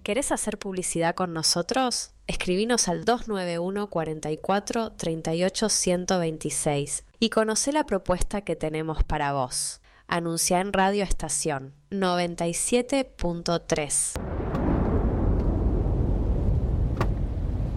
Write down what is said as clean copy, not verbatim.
¿Querés hacer publicidad con nosotros? Escribinos al 291 44 38 126 y conocé la propuesta que tenemos para vos. Anunciá en Radio Estación 97.3.